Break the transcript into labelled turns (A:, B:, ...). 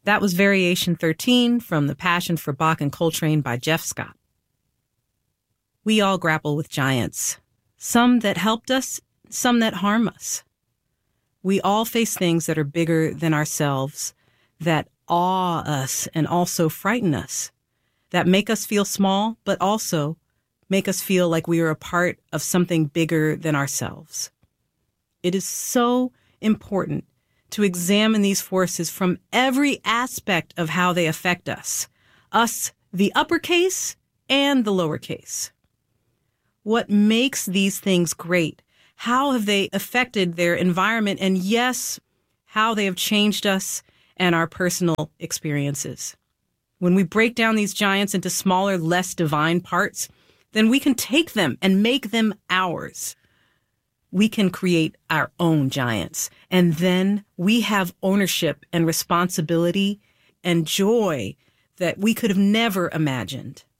A: That was Variation 13 from The Passion for Bach and Coltrane by Jeff Scott. We all grapple with giants, some that helped us, some that harm us. We all face things that are bigger than ourselves, that awe us and also frighten us, that make us feel small, but also make us feel like we are a part of something bigger than ourselves. It is so important to examine these forces from every aspect of how they affect us, the uppercase and the lowercase. What makes these things great? How have they affected their environment? And yes, how they have changed us and our personal experiences. When we break down these giants into smaller, less divine parts, then we can take them and make them ours. We can create our own giants. And then we have ownership and responsibility and joy that we could have never imagined.